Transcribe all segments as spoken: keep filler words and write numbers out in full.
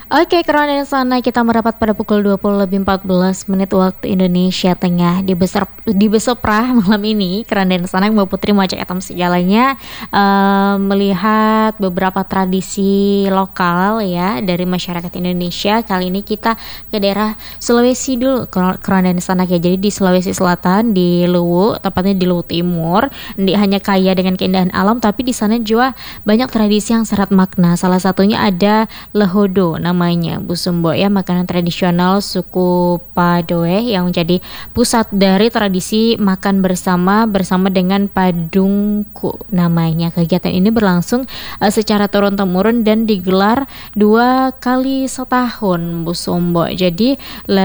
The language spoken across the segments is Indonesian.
Oke, karena sana kita merapat pada pukul dua puluh lebih empat belas menit waktu Indonesia Tengah di besar di Besoprah malam ini. Karena sana Mbak Putri mengajak etam segalanya uh, melihat beberapa tradisi lokal ya dari masyarakat Indonesia. Kali ini kita ke daerah Sulawesi dulu, karena sana ya. Jadi di Sulawesi Selatan di Luwu, tepatnya di Luwu Timur, di hanya kaya dengan keindahan alam, tapi di sana juga banyak tradisi yang syarat makna. Salah satunya ada lehodo namanya Bu Sumbo ya, makanan tradisional suku Padoe yang menjadi pusat dari tradisi makan bersama bersama dengan Padungku namanya. Kegiatan ini berlangsung uh, secara turun temurun dan digelar dua kali setahun Bu Sumbo. Jadi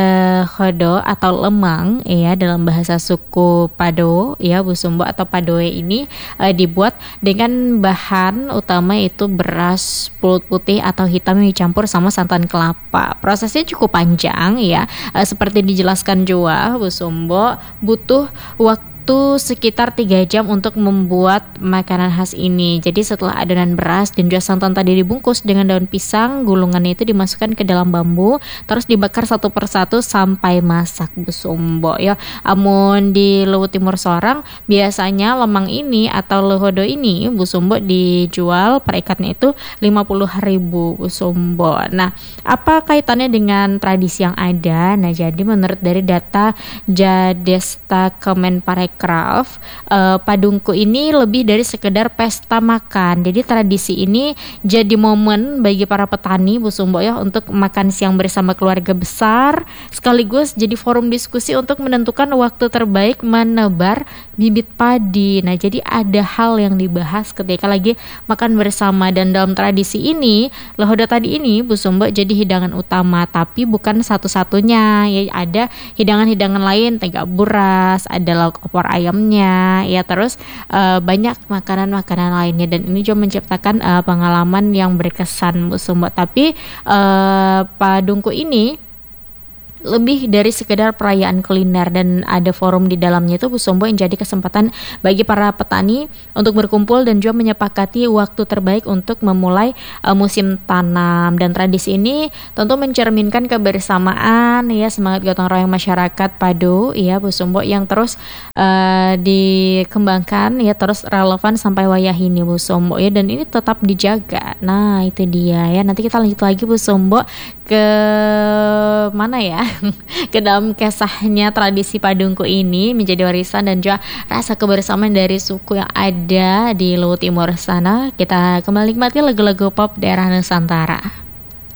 lehodo atau lemang ya dalam bahasa suku Pado ya Bu Sumbo atau Padoe ini uh, dibuat dengan bahan utama itu beras pulut putih atau hitam yang dicampur sama santan kelapa. Prosesnya cukup panjang ya, e, seperti dijelaskan Joa Bu Sumbo butuh waktu sekitar tiga jam untuk membuat makanan khas ini. Jadi setelah adonan beras dan juga santan tadi dibungkus dengan daun pisang, gulungannya itu dimasukkan ke dalam bambu, terus dibakar satu persatu sampai masak Bu Sumbo ya. Amun di Luwu Timur Sorang biasanya lemang ini atau lehodo ini Bu Sumbo dijual per ikatnya itu lima puluh ribu Bu Sumbo. Nah, apa kaitannya dengan tradisi yang ada? Nah, jadi menurut dari data Jadesta Kemenparekraf, uh, Padungku ini lebih dari sekedar pesta makan. Jadi tradisi ini jadi momen bagi para petani Bu Sumbo ya untuk makan siang bersama keluarga besar, sekaligus jadi forum diskusi untuk menentukan waktu terbaik menebar bibit padi. Nah, jadi ada hal yang dibahas ketika lagi makan bersama, dan dalam tradisi ini lehodo tadi ini Bu Sumbo jadi hidangan utama, tapi bukan satu-satunya ya, ada hidangan-hidangan lain, tegak buras, ada lauk opor ayamnya ya, terus uh, banyak makanan-makanan lainnya, dan ini juga menciptakan uh, pengalaman yang berkesan Bu Sumbo. Tapi uh, Padungku ini lebih dari sekedar perayaan kuliner, dan ada forum di dalamnya itu Bu Sumbo yang jadi kesempatan bagi para petani untuk berkumpul dan juga menyepakati waktu terbaik untuk memulai uh, musim tanam. Dan tradisi ini tentu mencerminkan kebersamaan ya, semangat gotong royong masyarakat Pado ya Bu Sumbo yang terus uh, dikembangkan ya, terus relevan sampai wayah ini Bu Sumbo ya, dan ini tetap dijaga. Nah, itu dia ya. Nanti kita lanjut lagi Bu Sumbo ke mana ya? Ke dalam kisahnya tradisi Padungku ini menjadi warisan dan juga rasa kebersamaan dari suku yang ada di Luwu Timur sana. Kita kembali nikmati lagu-lagu pop daerah Nusantara.